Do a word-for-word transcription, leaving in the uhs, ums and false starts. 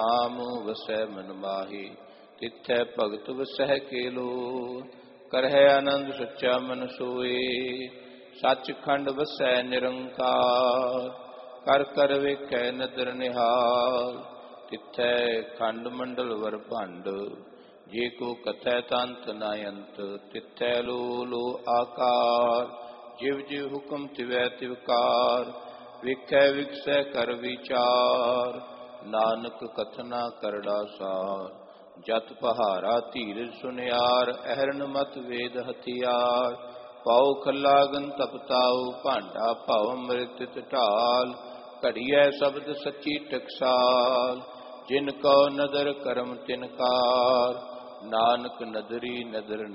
ਨਾਮ ਵਸੈ ਮਨ ਮਾਹੀ, ਤਿਥੈ ਭਗਤ ਵਸਹਿ ਕੇਲੋ। ਕਰਹਿ ਆਨੰਦ ਸੱਚਾ ਮਨ ਸੋਏ, ਸੱਚਖੰਡ ਵਸੈ ਨਿਰੰਕਾਰ। ਕਰ ਕਰ ਵੇਖੈ ਨਦਰ ਨਿਹਾਲ, ਤਿਥੈ ਖੰਡ ਮੰਡਲ ਵਰ ਭੰਡ। ਜੇ ਕੋ ਕਥੈ ਤੰਤ ਨ ਅੰਤ, ਤਿਥੈ ਲੋ ਲੋ ਆਕਾਰ। ਜਿਵ ਜਿਵ ਹੁਕਮ ਤਿਵੈ ਤਿਵਕਾਰ, ਵੇਖੈ ਵਿਗਸੈ ਕਰ ਵਿਚਾਰ। ਨਾਨਕ ਕਥਨਾ ਕਰੜਾ ਸਾਰ, ਜਤ ਪਹਾਰਾ ਧੀਰਜ ਸੁਨਿਆਰ। ਅਹਰਨ ਮਤ ਵੇਦ ਹਥਿਆਰ, ਪਾਉ ਖਲਾਗਨ ਤਪਤਾਉ। ਭਾਂਡਾ ਭਉ ਅੰਮ੍ਰਿਤ ਢਾਲ, ਘੜੀਐ ਸ਼ਬਦ ਸੱਚੀ ਟਕਸਾਲ। ਜਿਨ ਕਉ ਨਦਰ ਕਰਮ ਤਿਨ ਕਾਰ, ਨਾਨਕ ਨਦਰੀ ਨਦਰ